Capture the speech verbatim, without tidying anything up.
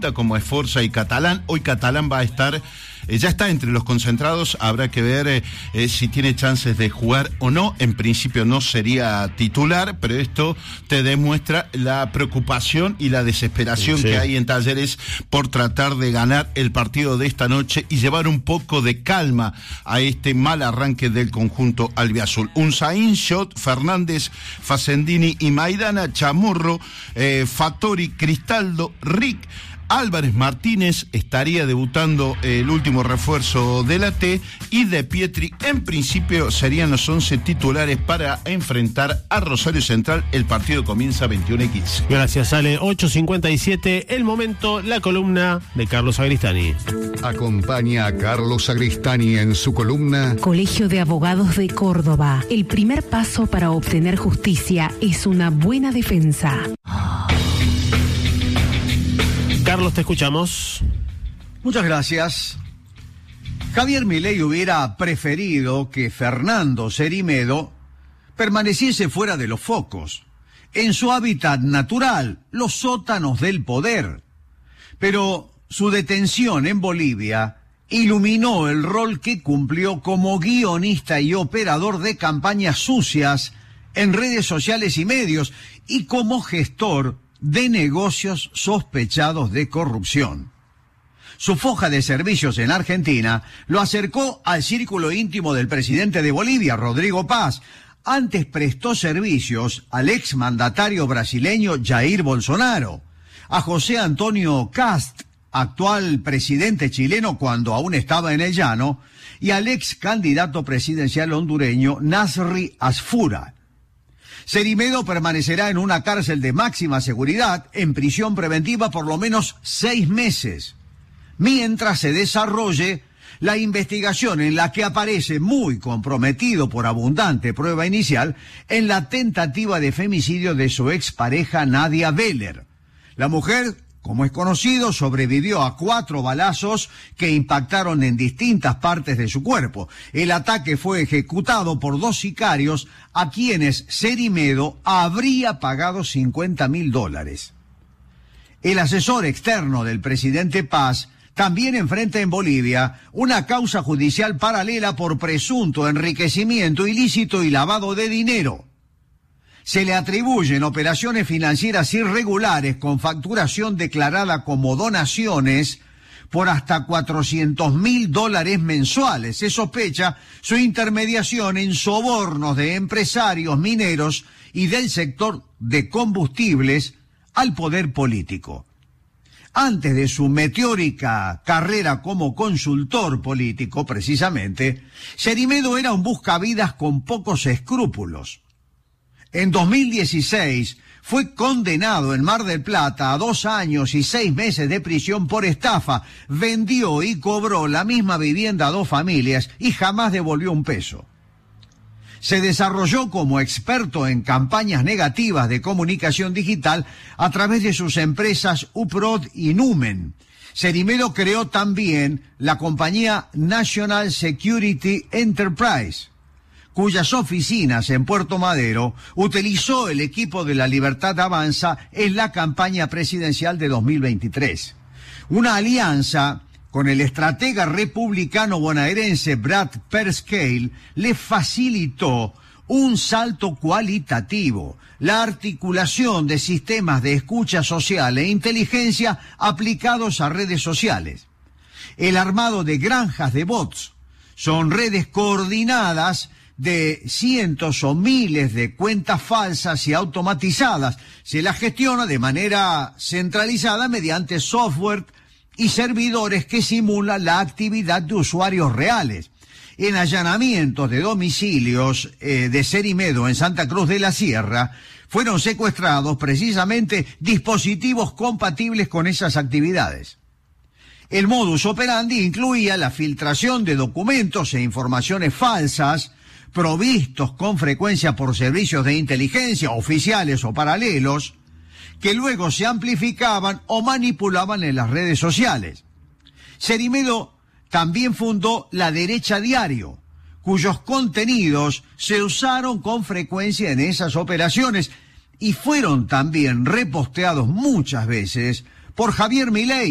pinta como Esforza y Catalán. Hoy Catalán va a estar, eh, ya está entre los concentrados, habrá que ver eh, eh, si tiene chances de jugar o no. En principio no sería titular, pero esto te demuestra la preocupación y la desesperación sí. que hay en Talleres por tratar de ganar el partido de esta noche y llevar un poco de calma a este mal arranque del conjunto albiazul. Unzaín, Schott, Fernández, Facendini y Maidana, Chamorro, eh, Fattori, Cristaldo, Rick, Álvarez, Martínez, estaría debutando el último refuerzo de la T, y De Pietri en principio serían los once titulares para enfrentar a Rosario Central. El partido comienza veintiuno y quince. Gracias, Ale. ocho cincuenta y siete, el momento, la columna de Carlos Sagristani. Acompaña a Carlos Sagristani en su columna Colegio de Abogados de Córdoba. El primer paso para obtener justicia es una buena defensa. Carlos, te escuchamos. Muchas gracias. Javier Milei hubiera preferido que Fernando Cerimedo permaneciese fuera de los focos, en su hábitat natural, los sótanos del poder. Pero su detención en Bolivia iluminó el rol que cumplió como guionista y operador de campañas sucias en redes sociales y medios, y como gestor de negocios sospechados de corrupción. Su foja de servicios en Argentina lo acercó al círculo íntimo del presidente de Bolivia, Rodrigo Paz. Antes prestó servicios al exmandatario brasileño Jair Bolsonaro, a José Antonio Kast, actual presidente chileno cuando aún estaba en el llano, y al ex candidato presidencial hondureño Nasri Asfura. Cerimedo permanecerá en una cárcel de máxima seguridad, en prisión preventiva por lo menos seis meses, mientras se desarrolle la investigación en la que aparece muy comprometido por abundante prueba inicial en la tentativa de femicidio de su expareja Nadia Veller. La mujer, como es conocido, sobrevivió a cuatro balazos que impactaron en distintas partes de su cuerpo. El ataque fue ejecutado por dos sicarios a quienes Cerimedo habría pagado cincuenta mil dólares. El asesor externo del presidente Paz también enfrenta en Bolivia una causa judicial paralela por presunto enriquecimiento ilícito y lavado de dinero. Se le atribuyen operaciones financieras irregulares con facturación declarada como donaciones por hasta cuatrocientos mil dólares mensuales. Se sospecha su intermediación en sobornos de empresarios mineros y del sector de combustibles al poder político. Antes de su meteórica carrera como consultor político, precisamente, Cerimedo era un buscavidas con pocos escrúpulos. En dos mil dieciséis fue condenado en Mar del Plata a dos años y seis meses de prisión por estafa. Vendió y cobró la misma vivienda a dos familias y jamás devolvió un peso. Se desarrolló como experto en campañas negativas de comunicación digital a través de sus empresas Uprod y Numen. Cerimedo creó también la compañía National Security Enterprise, cuyas oficinas en Puerto Madero utilizó el equipo de La Libertad Avanza en la campaña presidencial de dos mil veintitrés. Una alianza con el estratega republicano bonaerense Brad Perscale le facilitó un salto cualitativo, la articulación de sistemas de escucha social e inteligencia aplicados a redes sociales. El armado de granjas de bots son redes coordinadas de cientos o miles de cuentas falsas y automatizadas. Se las gestiona de manera centralizada mediante software y servidores que simulan la actividad de usuarios reales. En allanamientos de domicilios eh, de Cerimedo en Santa Cruz de la Sierra, fueron secuestrados precisamente dispositivos compatibles con esas actividades. El modus operandi incluía la filtración de documentos e informaciones falsas, provistos con frecuencia por servicios de inteligencia, oficiales o paralelos, que luego se amplificaban o manipulaban en las redes sociales. Cerimedo también fundó La Derecha Diario, cuyos contenidos se usaron con frecuencia en esas operaciones y fueron también reposteados muchas veces por Javier Milei,